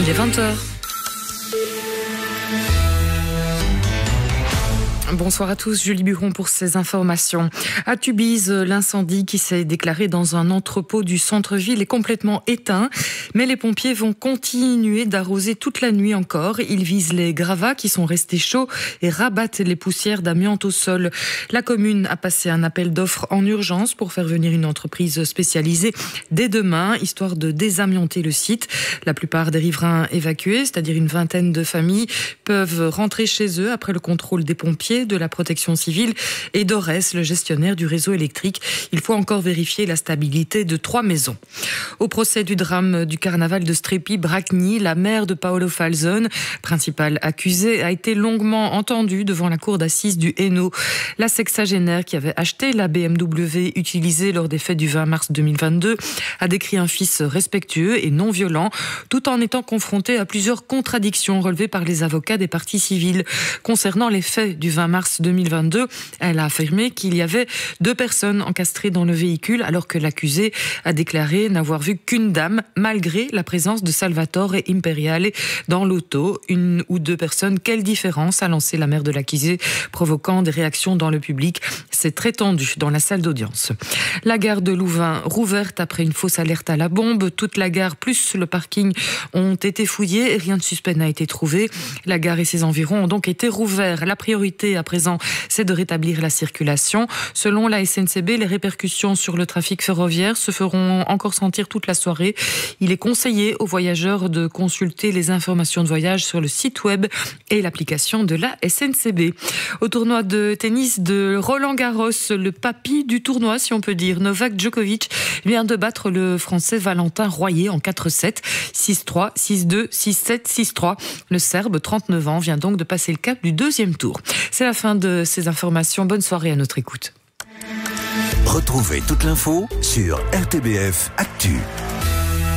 Il est 20h. Bonsoir à tous, Julie Buron pour ces informations. À Tubize, l'incendie qui s'est déclaré dans un entrepôt du centre-ville est complètement éteint, mais les pompiers vont continuer d'arroser toute la nuit encore. Ils visent les gravats qui sont restés chauds et rabattent les poussières d'amiante au sol. La commune a passé un appel d'offres en urgence pour faire venir une entreprise spécialisée dès demain, histoire de désamianter le site. La plupart des riverains évacués, c'est-à-dire une vingtaine de familles, peuvent rentrer chez eux après le contrôle des pompiers, de la protection civile et d'Ores, le gestionnaire du réseau électrique. Il faut encore vérifier la stabilité de 3 maisons. Au procès du drame du carnaval de Strépy-Bracgny, la mère de Paolo Falzone, principale accusée, a été longuement entendue devant la cour d'assises du Hainaut. La sexagénaire qui avait acheté la BMW utilisée lors des fêtes du 20 mars 2022 a décrit un fils respectueux et non violent, tout en étant confrontée à plusieurs contradictions relevées par les avocats des parties civiles. Concernant les faits du 20 mars 2022, elle a affirmé qu'il y avait 2 personnes encastrées dans le véhicule alors que l'accusé a déclaré n'avoir vu qu'une dame malgré la présence de Salvatore Imperiale dans l'auto. 1 ou 2 personnes, quelle différence, a lancé la mère de l'accusé, provoquant des réactions dans le public. C'est très tendu dans la salle d'audience. La gare de Louvain rouverte après une fausse alerte à la bombe. Toute la gare plus le parking ont été fouillés et rien de suspect n'a été trouvé. La gare et ses environs ont donc été rouverts. La priorité à présent, c'est de rétablir la circulation. Selon la SNCB, les répercussions sur le trafic ferroviaire se feront encore sentir toute la soirée. Il est conseillé aux voyageurs de consulter les informations de voyage sur le site web et l'application de la SNCB. Au tournoi de tennis de Roland-Garros, le papy du tournoi, si on peut dire, Novak Djokovic vient de battre le Français Valentin Royer en 4-7, 6-3, 6-2, 6-7, 6-3. Le Serbe, 39 ans, vient donc de passer le cap du 2e tour. C'est la fin de ces informations. Bonne soirée à notre écoute. Retrouvez toute l'info sur RTBF Actu.